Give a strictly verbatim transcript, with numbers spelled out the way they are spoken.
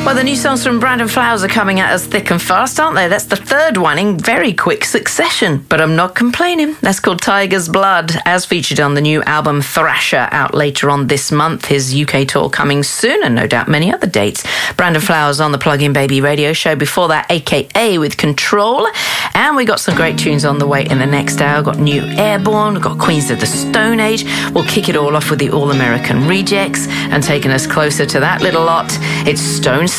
Well, the new songs from Brandon Flowers are coming at us thick and fast, aren't they? That's the third one in very quick succession. But I'm not complaining. That's called Tiger's Blood, as featured on the new album Thrasher, out later on this month. His U K tour coming soon, and no doubt many other dates. Brandon Flowers on the Plug-in Baby radio show. Before that, A K A with Control. And we got some great tunes on the way in the next hour. Got New Airborne, we've got Queens of the Stone Age. We'll kick it all off with the All-American Rejects. And taking us closer to that little lot, it's Stone